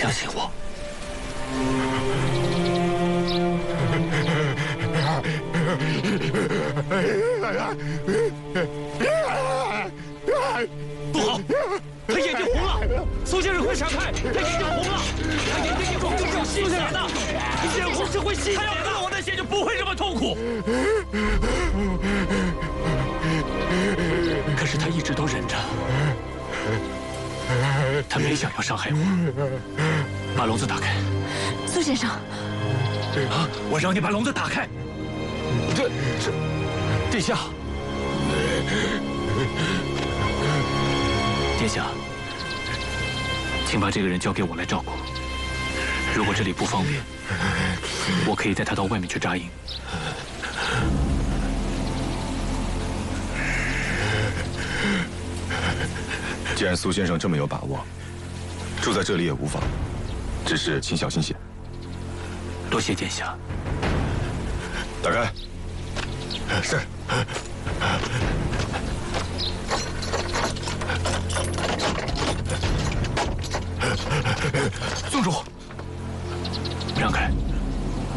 相信我。不好，他眼睛红了，苏先生快闪开！他眼睛红了，他眼睛一红就是要吸血的，眼红是会吸血的。他要割我的血就不会这么痛苦。可是他一直都忍着，他没想要伤害我。把笼子打开， 苏先生。 啊！我让你把笼子打开。这，殿下。殿下，请把这个人交给我来照顾。如果这里不方便，我可以带他到外面去扎营。 既然苏先生这么有把握，住在这里也无妨，只是请小心些。 多谢殿下。 打开。是。 宗主。